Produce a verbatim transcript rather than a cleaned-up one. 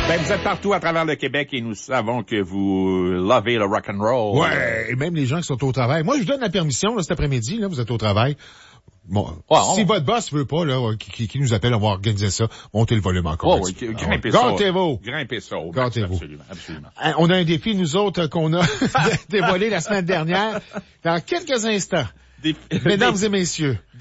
Ben, vous êtes partout à travers le Québec et nous savons que vous lovez le rock and roll. Ouais, et même les gens qui sont au travail. Moi, je vous donne la permission, là, cet après-midi, là, vous êtes au travail. Bon, ouais, si on... votre boss veut pas, là, qui, qui, qui nous appelle, on va organiser ça. Montez le volume encore. Oh, oui, grimpez ça. Gâtez-vous. Grimpez ça. Gâtez-vous. Absolument, absolument. On a un défi, nous autres, qu'on a dévoilé la semaine dernière. Dans quelques instants. Des... Mesdames et messieurs.